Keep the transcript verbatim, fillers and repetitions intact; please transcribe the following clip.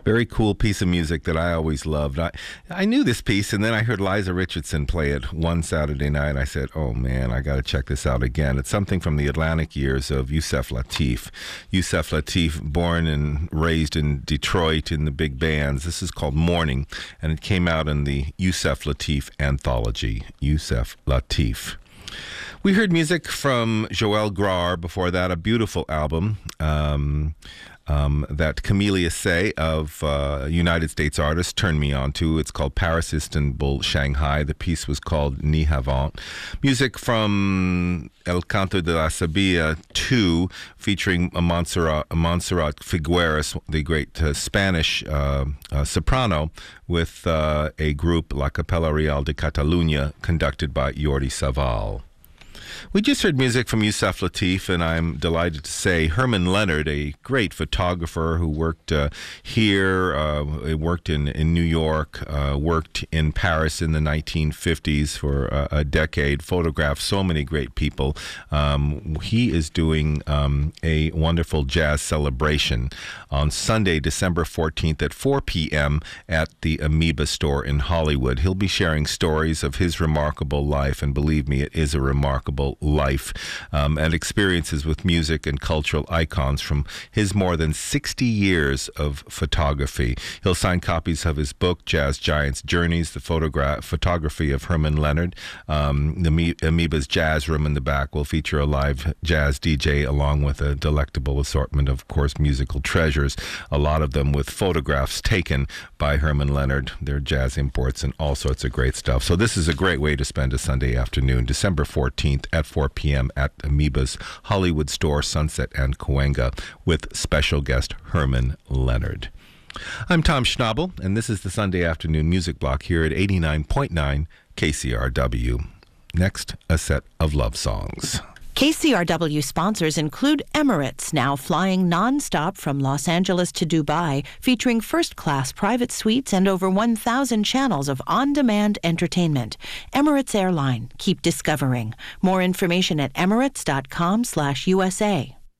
Very cool piece of music that I always loved. I, I knew this piece, and then I heard Liza Richardson play it one Saturday night. I said, oh, man, I got to check this out again. It's something from the Atlantic years of Yusef Lateef. Yusef Lateef, born and raised in Detroit in the big bands. This is called Morning, and it came out in the Yusef Lateef anthology, Yusef Lateef. We heard music from Joël Grar before that, a beautiful album. Um... Um, that Camelia Say of uh, United States artist turned me on to. It's called Paris, Istanbul, Shanghai. The piece was called Ni Havant. Music from El Canto de la Sabia two, featuring Montserrat, Montserrat Figueres, the great uh, Spanish uh, uh, soprano, with uh, a group, La Capella Real de Catalunya, conducted by Jordi Savall. We just heard music from Yusef Lateef, and I'm delighted to say Herman Leonard, a great photographer who worked uh, here, uh, worked in, in New York, uh, worked in Paris in the nineteen fifties for uh, a decade, photographed so many great people. Um, he is doing um, a wonderful jazz celebration on Sunday, December fourteenth at four p.m. at the Amoeba store in Hollywood. He'll be sharing stories of his remarkable life, and believe me, it is a remarkable life, um, and experiences with music and cultural icons from his more than sixty years of photography. He'll sign copies of his book, Jazz Giants Journeys, the photograph photography of Herman Leonard. Um, the Amoeba's Jazz Room in the back will feature a live jazz D J along with a delectable assortment of, of course, musical treasures, a lot of them with photographs taken by Herman Leonard, their jazz imports, and all sorts of great stuff. So this is a great way to spend a Sunday afternoon, December fourteenth at four p.m. at Amoeba's Hollywood store, Sunset and Cahuenga, with special guest Herman Leonard. I'm Tom Schnabel, and this is the Sunday Afternoon Music Block here at eighty-nine point nine K C R W. Next, a set of love songs. K C R W sponsors include Emirates, now flying nonstop from Los Angeles to Dubai, featuring first-class private suites and over one thousand channels of on-demand entertainment. Emirates Airline, keep discovering. More information at emirates dot com slash U S A.